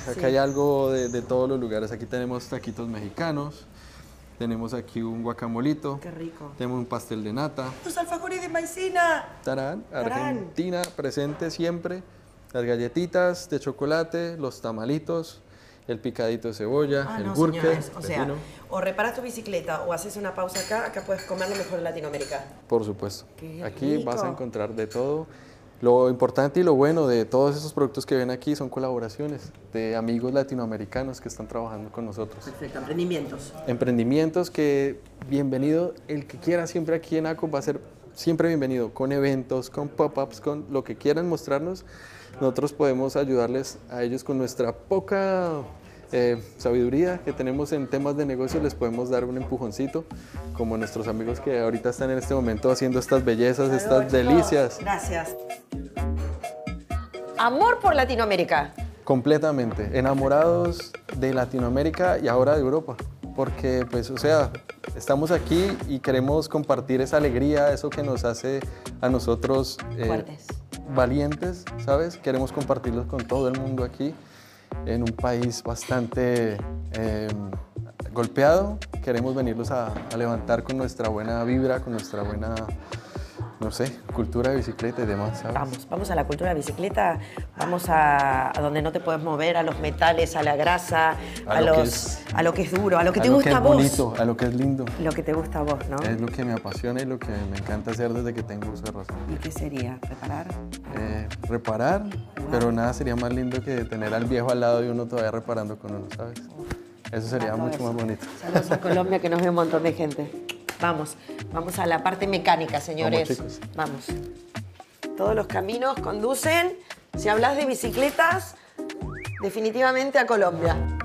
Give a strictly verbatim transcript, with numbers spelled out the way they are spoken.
Acá Sí. hay algo de, de todos los lugares. Aquí tenemos taquitos mexicanos, tenemos aquí un guacamolito, Qué rico. tenemos un pastel de nata. ¡Tus alfajores de maicena! Tarán, Tarán. Argentina, presente siempre. Las galletitas de chocolate, los tamalitos, el picadito de cebolla, Ah, el no, burke, señores. O sea, pepino. o reparas tu bicicleta o haces una pausa acá, acá puedes comer lo mejor de Latinoamérica. Por supuesto. Qué Aquí rico. vas a encontrar de todo. Lo importante y lo bueno de todos esos productos que ven aquí son colaboraciones de amigos latinoamericanos que están trabajando con nosotros. Perfecto, emprendimientos. Emprendimientos que, bienvenido, el que quiera siempre aquí en ACO va a ser siempre bienvenido, con eventos, con pop-ups, con lo que quieran mostrarnos. Nosotros podemos ayudarles a ellos con nuestra poca eh, sabiduría que tenemos en temas de negocio, les podemos dar un empujoncito, como nuestros amigos que ahorita están en este momento haciendo estas bellezas, estas Salud, chicos. delicias. Gracias. Amor por Latinoamérica. Completamente, enamorados de Latinoamérica y ahora de Europa, porque pues, o sea, estamos aquí y queremos compartir esa alegría, eso que nos hace a nosotros eh, Fuertes. valientes, ¿sabes? Queremos compartirlos con todo el mundo aquí, en un país bastante eh, golpeado. Queremos venirlos a, a levantar con nuestra buena vibra, con nuestra buena, no sé, cultura de bicicleta y demás, ¿sabes? Vamos, vamos a la cultura de bicicleta, vamos a, a donde no te puedes mover, a los metales, a la grasa, a, A lo que los, es- a lo que es duro, a lo que a te lo gusta que a es vos. bonito, a lo que es lindo. Lo que te gusta a vos, ¿no? Es lo que me apasiona y lo que me encanta hacer desde que tengo uso de razón. ¿Y qué sería? ¿Reparar? Eh, reparar, pero nada sería más lindo que tener al viejo al lado y uno todavía reparando con uno, ¿sabes? Eso sería Todo mucho eso. más bonito. Saludos a Colombia, que nos ve un montón de gente. Vamos, vamos a la parte mecánica, señores. Vamos, chicos. Vamos. Todos los caminos conducen, si hablas de bicicletas, definitivamente a Colombia.